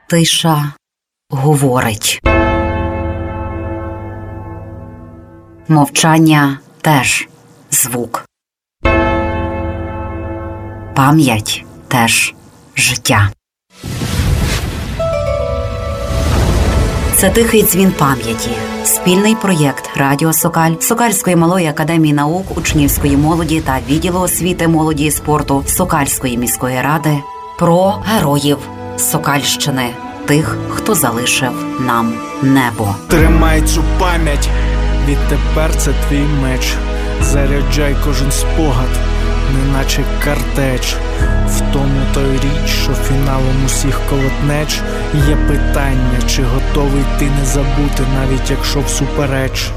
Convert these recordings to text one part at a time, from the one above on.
Тиша говорить. Мовчання теж звук. Пам'ять теж життя. Це тихий дзвін пам'яті. Спільний проєкт Радіо Сокаль, Сокальської малої академії наук, учнівської молоді та відділу освіти, молоді і спорту Сокальської міської ради про героїв Сокальщини, тих, хто залишив нам небо. Тримай цю пам'ять, відтепер це твій меч. Заряджай кожен спогад, неначе картеч. В тому той річ, що фіналом усіх колотнеч. Є питання, чи готовий ти не забути, навіть якщо всупереч.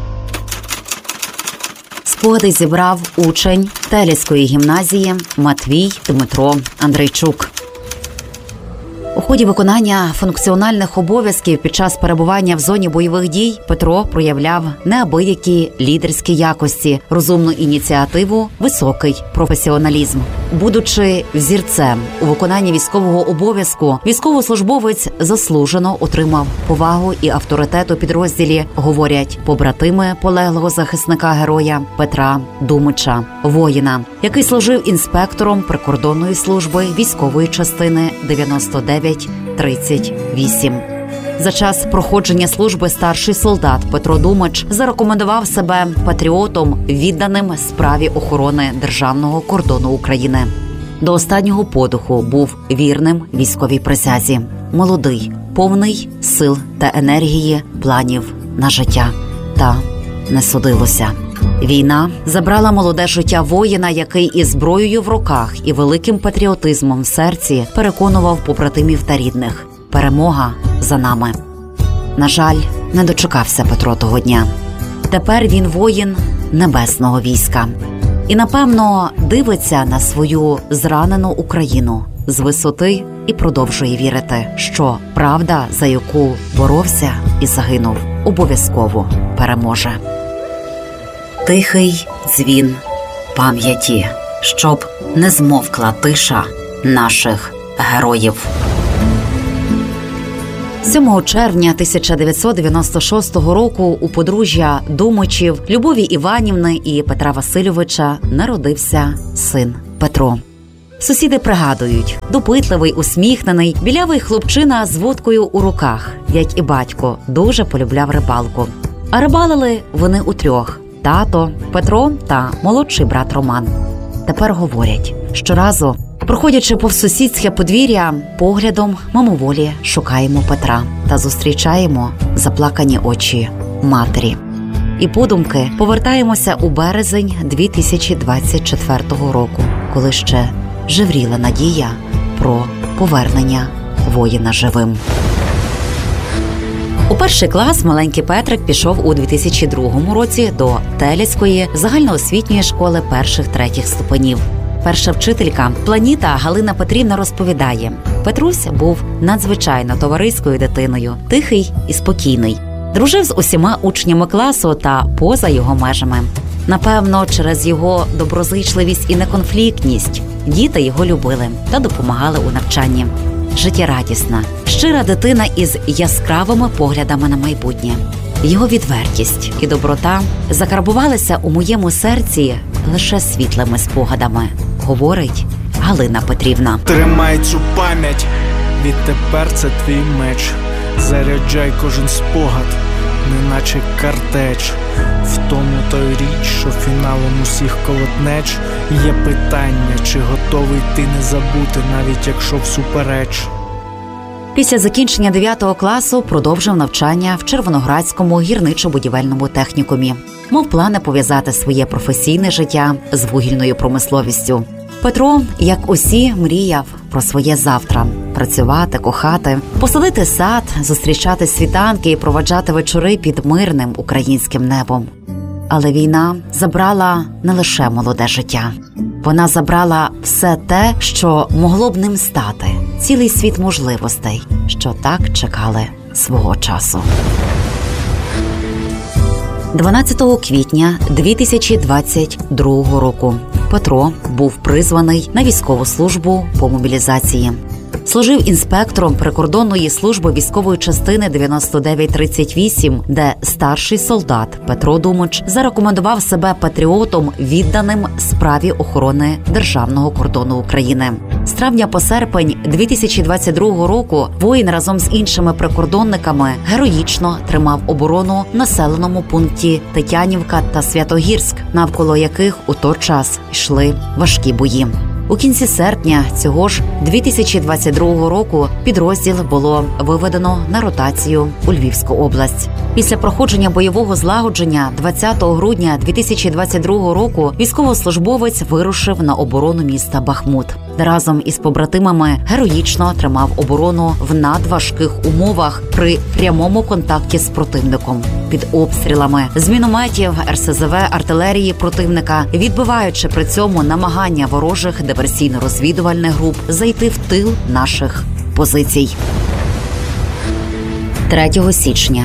Спогади зібрав учень Телецької гімназії Матвій Дмитро Андрейчук. У ході виконання функціональних обов'язків під час перебування в зоні бойових дій Петро проявляв неабиякі лідерські якості, розумну ініціативу, високий професіоналізм. Будучи взірцем у виконанні військового обов'язку, військовослужбовець заслужено отримав повагу і авторитет у підрозділі, говорять побратими полеглого захисника-героя Петра Думича, воїна, який служив інспектором прикордонної служби військової частини 9938. За час проходження служби старший солдат Петро Думич зарекомендував себе патріотом, відданим справі охорони державного кордону України. До останнього подиху був вірним військовій присязі. Молодий, повний сил та енергії, планів на життя. Та не судилося. Війна забрала молоде життя воїна, який із зброєю в руках і великим патріотизмом в серці переконував побратимів та рідних. Перемога за нами. На жаль, не дочекався Петро того дня. Тепер він воїн небесного війська. І, напевно, дивиться на свою зранену Україну з висоти і продовжує вірити, що правда, за яку боровся і загинув, обов'язково переможе. Тихий дзвін пам'яті, щоб не змовкла тиша наших героїв. 7 червня 1996 року у подружжя Думичів Любові Іванівни і Петра Васильовича народився син Петро. Сусіди пригадують, допитливий, усміхнений, білявий хлопчина з водкою у руках, як і батько, дуже полюбляв рибалку. А рибалили вони утрьох – тато, Петро та молодший брат Роман. Тепер говорять, щоразу, проходячи повз сусідське подвір'я, поглядом мимоволі шукаємо Петра та зустрічаємо заплакані очі матері. І подумки повертаємося у березень 2024 року, коли ще жевріла надія про повернення воїна живим. У перший клас маленький Петрик пішов у 2002 році до Телецької загальноосвітньої школи перших-третіх ступенів. Перша вчителька Планіта Галина Петрівна розповідає, Петрусь був надзвичайно товариською дитиною, тихий і спокійний. Дружив з усіма учнями класу та поза його межами. Напевно, через його доброзичливість і неконфліктність діти його любили та допомагали у навчанні. Життєрадісна, щира дитина із яскравими поглядами на майбутнє. Його відвертість і доброта закарбувалися у моєму серці лише світлими спогадами, говорить Галина Петрівна. Тримай цю пам'ять, відтепер це твій меч. Заряджай кожен спогад, неначе картеч. В тому той річ, що фіналом усіх колотнеч. Є питання, чи готовий ти не забути, навіть якщо всупереч. Після закінчення 9 класу продовжив навчання в Червоноградському гірничо-будівельному технікумі. Мав плани пов'язати своє професійне життя з вугільною промисловістю. Петро, як усі, мріяв про своє завтра – працювати, кохати, посадити сад, зустрічати світанки і проваджати вечори під мирним українським небом. Але війна забрала не лише молоде життя. Вона забрала все те, що могло б ним стати. Цілий світ можливостей, що так чекали свого часу. 12 квітня 2022 року Петро був призваний на військову службу по мобілізації. Служив інспектором прикордонної служби військової частини 9938, де старший солдат Петро Думич зарекомендував себе патріотом, відданим справі охорони державного кордону України. З травня по серпень 2022 року воїн разом з іншими прикордонниками героїчно тримав оборону в населеному пункті Тетянівка та Святогірськ, навколо яких у той час йшли важкі бої. У кінці серпня цього ж 2022 року підрозділ було виведено на ротацію у Львівську область. Після проходження бойового злагодження 20 грудня 2022 року військовослужбовець вирушив на оборону міста Бахмут, де разом із побратимами героїчно тримав оборону в надважких умовах при прямому контакті з противником, під обстрілами з мінометів, РСЗВ, артилерії противника, відбиваючи при цьому намагання ворожих диверсійно-розвідувальних груп зайти в тил наших позицій. 3 січня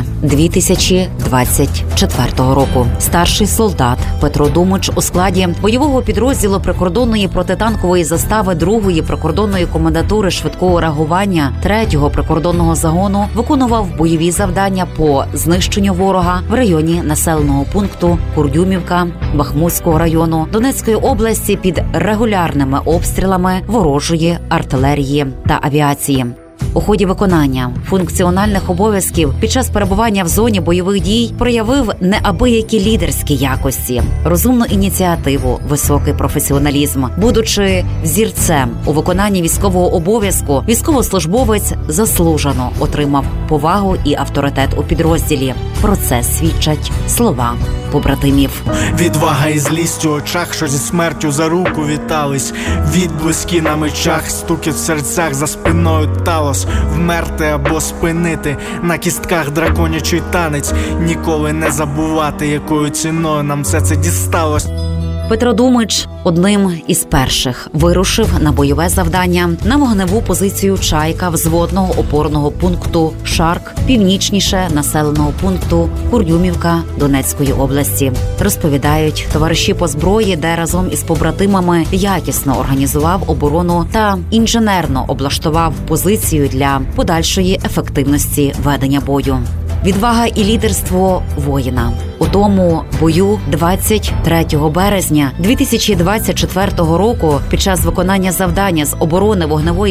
2024 року старший солдат Петро Думич у складі бойового підрозділу прикордонної протитанкової застави 2-ї прикордонної комендатури швидкого реагування 3-го прикордонного загону виконував бойові завдання по знищенню ворога в районі населеного пункту Курдюмівка Бахмутського району Донецької області під регулярними обстрілами ворожої артилерії та авіації. У ході виконання функціональних обов'язків під час перебування в зоні бойових дій проявив неабиякі лідерські якості, розумну ініціативу, високий професіоналізм. Будучи взірцем у виконанні військового обов'язку, військовослужбовець заслужено отримав повагу і авторитет у підрозділі. Про це свідчать слова побратимів. Відвага і злість у очах, що зі смертю за руку вітались. Відблиски на мечах, стукіт в серцях, за спиною талос. Вмерти або спинити, на кістках драконячий танець. Ніколи не забувати, якою ціною нам все це дісталось. Петро Думич одним із перших вирушив на бойове завдання на вогневу позицію «Чайка» взводного опорного пункту «Шарк» північніше населеного пункту Курдюмівка Донецької області. Розповідають товариші по зброї, де разом із побратимами якісно організував оборону та інженерно облаштував позицію для подальшої ефективності ведення бою. Відвага і лідерство воїна. У тому бою 23 березня 2024 року під час виконання завдання з оборони вогневої